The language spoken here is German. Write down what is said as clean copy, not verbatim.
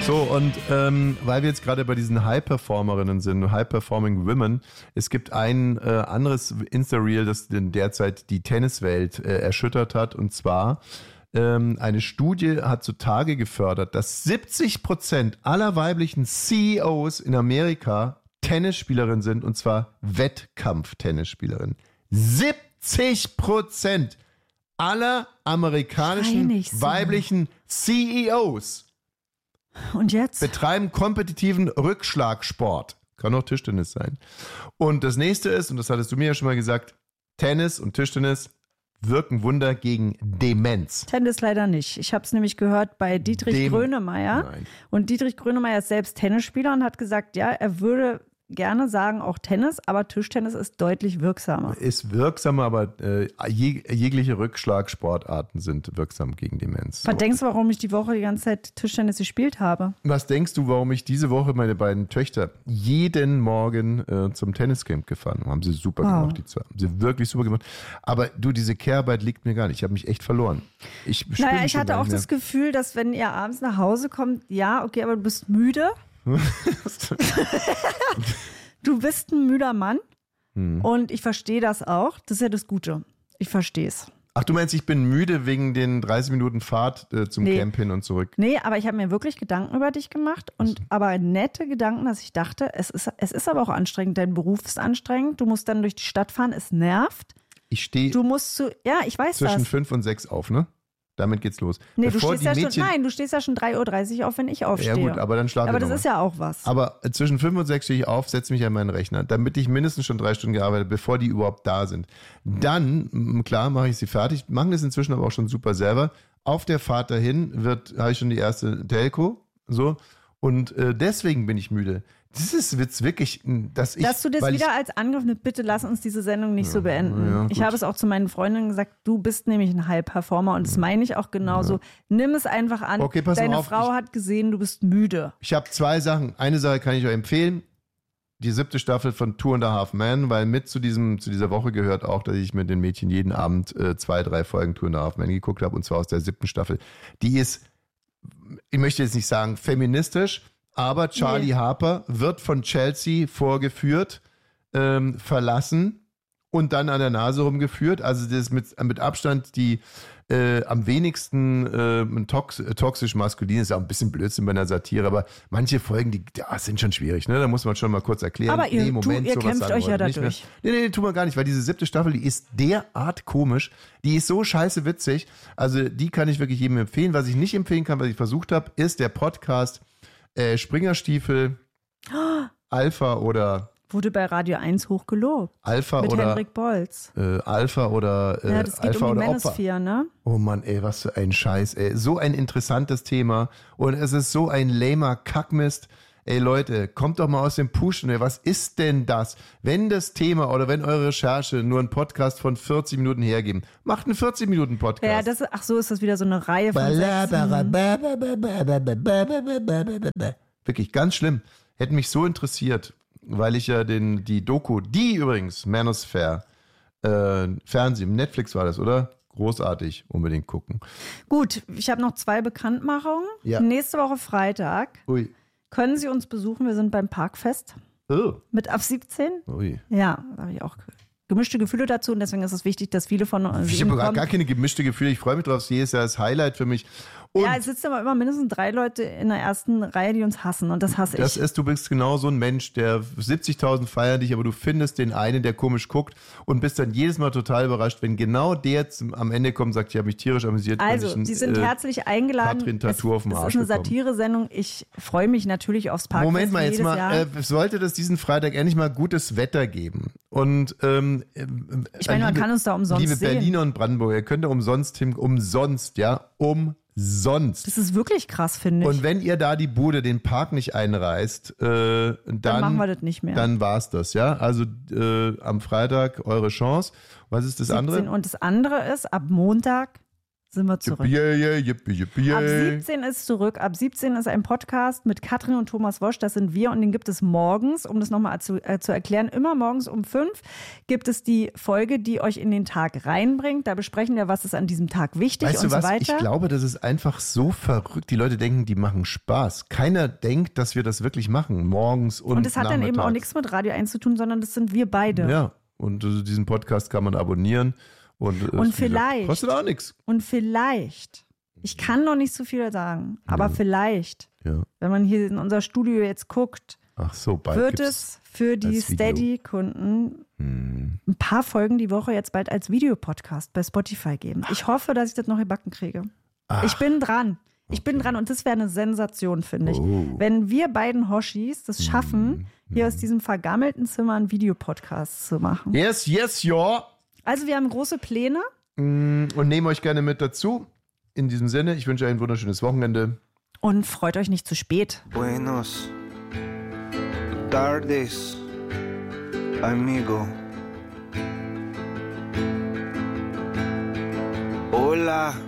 So, und weil wir jetzt gerade bei diesen High-Performerinnen sind, High-Performing Women, es gibt ein anderes Insta-Reel, das derzeit die Tenniswelt erschüttert hat, und zwar eine Studie hat zutage gefördert, dass 70% aller weiblichen CEOs in Amerika Tennisspielerinnen sind, und zwar Wettkampf-Tennisspielerinnen. 70% aller amerikanischen weiblichen CEOs und jetzt? Betreiben kompetitiven Rückschlagsport. Kann auch Tischtennis sein. Und das nächste ist, und das hattest du mir ja schon mal gesagt, Tennis und Tischtennis wirken Wunder gegen Demenz. Tennis leider nicht. Ich habe es nämlich gehört bei Dietrich Grönemeyer. Nein. Und Dietrich Grönemeyer ist selbst Tennisspieler und hat gesagt, ja, er würde gerne sagen auch Tennis, aber Tischtennis ist deutlich wirksamer. Ist wirksamer, aber jegliche Rückschlagsportarten sind wirksam gegen Demenz. Was denkst du, warum ich die Woche die ganze Zeit Tischtennis gespielt habe? Was denkst du, warum ich diese Woche meine beiden Töchter jeden Morgen zum Tenniscamp gefahren habe? Haben sie super gemacht, die zwei. Haben sie wirklich super gemacht. Aber du, diese Care-Arbeit liegt mir gar nicht. Ich habe mich echt verloren. Ich hatte auch das Gefühl, dass wenn ihr abends nach Hause kommt, ja, okay, aber du bist müde. Du bist ein müder Mann und ich verstehe das auch. Das ist ja das Gute. Ich verstehe es. Ach, du meinst, ich bin müde wegen den 30 Minuten Fahrt zum Camp hin und zurück? Nee, aber ich habe mir wirklich Gedanken über dich gemacht und aber nette Gedanken, dass ich dachte, es ist aber auch anstrengend. Dein Beruf ist anstrengend. Du musst dann durch die Stadt fahren. Es nervt. Ich stehe ich weiß zwischen das. 5 und 6 auf, ne? Damit geht's los. Nee, du stehst ja schon 3:30 Uhr auf, wenn ich aufstehe. Ja gut, aber dann schlafe ich Aber das ist ja auch was. Aber zwischen 5 und 6 stehe ich auf, setze mich an meinen Rechner, damit ich mindestens schon 3 Stunden gearbeitet habe, bevor die überhaupt da sind. Dann, klar, mache ich sie fertig, machen das inzwischen aber auch schon super selber. Auf der Fahrt dahin habe ich schon die erste Telco, so. Und deswegen bin ich müde. Das ist wirklich, dass du das wieder als Angriff nimmst, bitte lass uns diese Sendung nicht so beenden. Ja, ich habe es auch zu meinen Freundinnen gesagt, du bist nämlich ein High-Performer und das meine ich auch genauso. Ja. Nimm es einfach an. Okay, pass Deine mal auf, Frau hat gesehen, du bist müde. Ich habe 2 Sachen. Eine Sache kann ich euch empfehlen. Die 7. Staffel von Two and a Half Men, weil mit zu dieser Woche gehört auch, dass ich mit den Mädchen jeden Abend 2, 3 Folgen Two and a Half Men geguckt habe, und zwar aus der 7. Staffel. Die ist, ich möchte jetzt nicht sagen feministisch, aber Charlie Harper wird von Chelsea vorgeführt, verlassen und dann an der Nase rumgeführt. Also das ist mit Abstand die am wenigsten toxisch maskulin. Ist ja auch ein bisschen Blödsinn bei einer Satire, aber manche Folgen, die sind schon schwierig. Ne? Da muss man schon mal kurz erklären. Aber ihr kämpft euch ja dadurch. Nee, tun wir gar nicht, weil diese 7. Staffel, die ist derart komisch. Die ist so scheiße witzig. Also die kann ich wirklich jedem empfehlen. Was ich nicht empfehlen kann, was ich versucht habe, ist der Podcast Springerstiefel, Alpha oder... Wurde bei Radio 1 hochgelobt. Alpha mit oder... Henrik Bolz. Alpha oder... ja, das geht Alpha um die oder Manosphere, ne? Oh Mann, ey, was für ein Scheiß, ey. So ein interessantes Thema und es ist so ein lamer Kackmist. Ey Leute, kommt doch mal aus dem Pushen. Was ist denn das? Wenn das Thema oder wenn eure Recherche nur einen Podcast von 40 Minuten hergeben, macht einen 40-Minuten-Podcast. Ja, so ist das wieder so eine Reihe von Wirklich ganz schlimm. Hätte mich so interessiert, weil ich ja die Doku, die übrigens, Manosphere, Fernsehen, Netflix war das, oder? Großartig, unbedingt gucken. Gut, ich habe noch 2 Bekanntmachungen. Ja. Nächste Woche Freitag. Ui. Können Sie uns besuchen? Wir sind beim Parkfest. Oh. Mit ab 17. Ui. Ja, da habe ich auch gemischte Gefühle dazu und deswegen ist es wichtig, dass viele von uns. Ich habe gar keine gemischte Gefühle. Ich freue mich drauf. Jedes Jahr ist Highlight für mich. Und es sitzen aber immer mindestens 3 Leute in der ersten Reihe, die uns hassen und das hasse ich. Du bist genau so ein Mensch, der 70.000 feiern dich, aber du findest den einen, der komisch guckt und bist dann jedes Mal total überrascht, wenn genau der am Ende kommt und sagt, ich habe mich tierisch amüsiert. Also, Sie sind herzlich eingeladen. Katrin-Tattoo auf dem Arsch ist eine Satiresendung. Ich freue mich natürlich aufs Parkfest. Moment mal, jetzt mal, sollte das diesen Freitag endlich mal gutes Wetter geben und ich meine, man kann uns da umsonst liebe sehen. Berliner und Brandenburger, ihr könnt da umsonst. Das ist wirklich krass, finde ich. Und wenn ihr da die Bude, den Park nicht einreißt, dann machen wir das nicht mehr. Dann war's das, ja. Also am Freitag eure Chance. Was ist das 17. andere? Und das andere ist, ab Montag sind wir zurück. Ab 17 ist zurück. Ab 17 ist ein Podcast mit Katrin und Thomas Wosch. Das sind wir und den gibt es morgens, um das nochmal zu erklären. Immer morgens um 5 gibt es die Folge, die euch in den Tag reinbringt. Da besprechen wir, was ist an diesem Tag wichtig und so weiter. Ich glaube, das ist einfach so verrückt. Die Leute denken, die machen Spaß. Keiner denkt, dass wir das wirklich machen. Morgens und das hat dann eben auch nichts mit Radio 1 zu tun, sondern das sind wir beide. Ja, und diesen Podcast kann man abonnieren. Und vielleicht. Kostet auch nichts. Und vielleicht, ich kann noch nicht so viel sagen, aber vielleicht, wenn man hier in unser Studio jetzt guckt, wird es für die Steady-Kunden ein paar Folgen die Woche jetzt bald als Videopodcast bei Spotify geben. Ich hoffe, dass ich das noch gebacken kriege. Ich bin dran. Ich bin dran und das wäre eine Sensation, finde ich. Wenn wir beiden Hoshis das schaffen, hier aus diesem vergammelten Zimmer einen Videopodcast zu machen. Yes, ja. Also wir haben große Pläne. Und nehmen euch gerne mit dazu. In diesem Sinne, ich wünsche euch ein wunderschönes Wochenende. Und freut euch nicht zu spät. Buenos tardes, amigo. Hola.